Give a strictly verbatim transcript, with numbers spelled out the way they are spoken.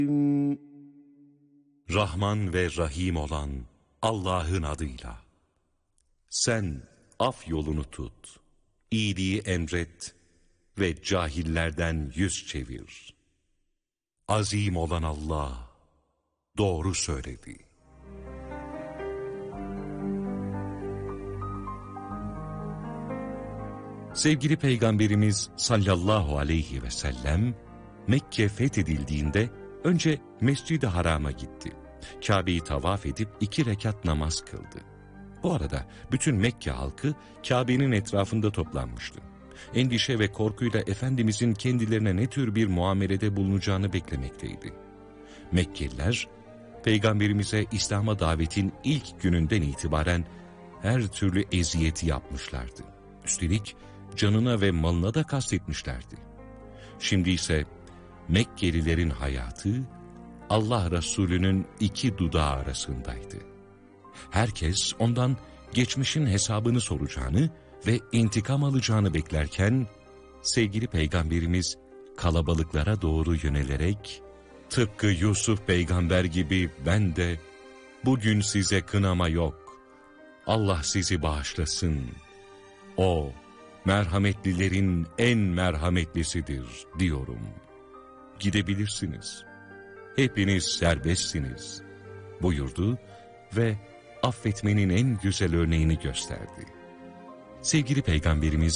Rahman ve Rahim olan Allah'ın adıyla. Sen af yolunu tut, iyiliği emret ve cahillerden yüz çevir. Azim olan Allah doğru söyledi. Sevgili Peygamberimiz sallallahu aleyhi ve sellem, Mekke fethedildiğinde önce Mescid-i Haram'a gitti. Kabe'yi tavaf edip iki rekat namaz kıldı. Bu arada bütün Mekke halkı Kabe'nin etrafında toplanmıştı. Endişe ve korkuyla Efendimizin kendilerine ne tür bir muamelede bulunacağını beklemekteydi. Mekkeliler, Peygamberimize İslam'a davetin ilk gününden itibaren her türlü eziyeti yapmışlardı. Üstelik canına ve malına da kastetmişlerdi. Şimdi ise Mekkelilerin hayatı Allah Resulü'nün iki dudağı arasındaydı. Herkes ondan geçmişin hesabını soracağını ve intikam alacağını beklerken, sevgili Peygamberimiz kalabalıklara doğru yönelerek, tıpkı Yusuf peygamber gibi ben de bugün size kınama yok, Allah sizi bağışlasın, O merhametlilerin en merhametlisidir diyorum. Gidebilirsiniz, hepiniz serbestsiniz buyurdu ve affetmenin en güzel örneğini gösterdi. Sevgili Peygamberimiz